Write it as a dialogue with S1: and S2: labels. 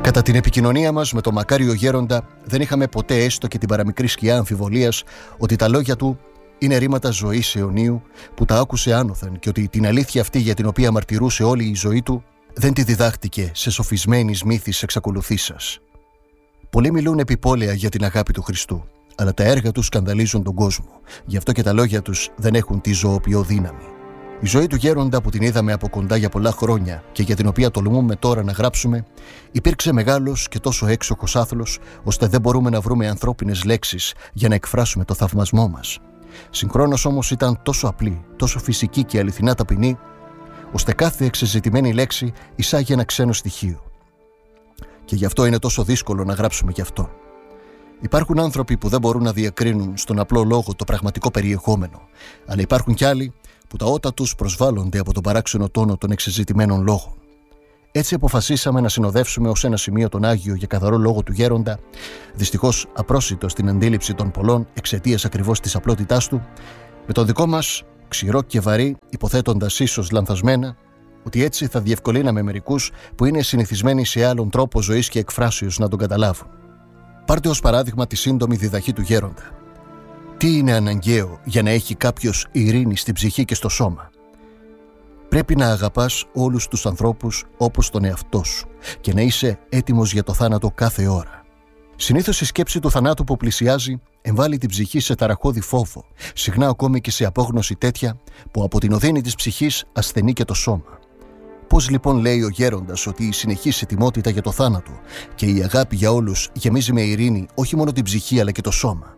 S1: Κατά την επικοινωνία μας με τον μακάριο γέροντα, δεν είχαμε ποτέ έστω και την παραμικρή σκιά αμφιβολίας ότι τα λόγια του είναι ρήματα ζωής αιωνίου που τα άκουσε άνωθεν και ότι την αλήθεια αυτή για την οποία μαρτυρούσε όλη η ζωή του δεν τη διδάχτηκε σε σοφισμένης μύθης εξακολουθήσας. Πολλοί μιλούν επιπόλαια για την αγάπη του Χριστού, αλλά τα έργα τους σκανδαλίζουν τον κόσμο, γι' αυτό και τα λόγια τους δεν έχουν τη ζωοποιό δύναμη. Η ζωή του γέροντα που την είδαμε από κοντά για πολλά χρόνια και για την οποία τολμούμε τώρα να γράψουμε, υπήρξε μεγάλος και τόσο έξοχος άθλος, ώστε δεν μπορούμε να βρούμε ανθρώπινες λέξεις για να εκφράσουμε το θαυμασμό μας. Συγχρόνως όμως ήταν τόσο απλή, τόσο φυσική και αληθινά ταπεινή, ώστε κάθε εξεζητημένη λέξη εισάγει ένα ξένο στοιχείο. Και γι' αυτό είναι τόσο δύσκολο να γράψουμε γι' αυτό. Υπάρχουν άνθρωποι που δεν μπορούν να διακρίνουν στον απλό λόγο το πραγματικό περιεχόμενο, αλλά υπάρχουν κι άλλοι που τα ότα τους προσβάλλονται από τον παράξενο τόνο των εξεζητημένων λόγων. Έτσι αποφασίσαμε να συνοδεύσουμε ως ένα σημείο τον Άγιο για καθαρό λόγο του γέροντα, δυστυχώς απρόσιτο στην αντίληψη των πολλών εξαιτίας ακριβώς της απλότητάς του, με τον δικό μας ξηρό και βαρύ, υποθέτοντας ίσως λανθασμένα ότι έτσι θα διευκολύναμε μερικούς που είναι συνηθισμένοι σε άλλον τρόπο ζωής και εκφράσεως να τον καταλάβουν. Πάρτε ως παράδειγμα τη σύντομη διδαχή του γέροντα. Τι είναι αναγκαίο για να έχει κάποιος ειρήνη στην ψυχή και στο σώμα? Πρέπει να αγαπάς όλους τους ανθρώπους όπως τον εαυτό σου και να είσαι έτοιμος για το θάνατο κάθε ώρα. Συνήθως η σκέψη του θανάτου που πλησιάζει εμβάλλει την ψυχή σε ταραχώδη φόβο, συχνά ακόμη και σε απόγνωση τέτοια που από την οδύνη της ψυχής ασθενεί και το σώμα. Πώς λοιπόν λέει ο γέροντας ότι η συνεχής ετοιμότητα για το θάνατο και η αγάπη για όλους γεμίζει με ειρήνη όχι μόνο την ψυχή αλλά και το σώμα?